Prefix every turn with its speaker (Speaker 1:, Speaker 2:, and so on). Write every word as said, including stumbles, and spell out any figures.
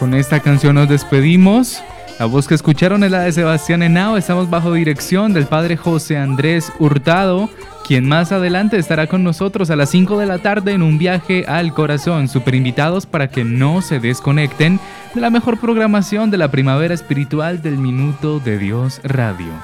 Speaker 1: Con esta canción nos despedimos. La voz que escucharon es la de Sebastián Henao. Estamos bajo dirección del padre José Andrés Hurtado, quien más adelante estará con nosotros a las cinco de la tarde en un viaje al corazón. Super invitados para que no se desconecten de la mejor programación de la primavera espiritual del Minuto de Dios Radio.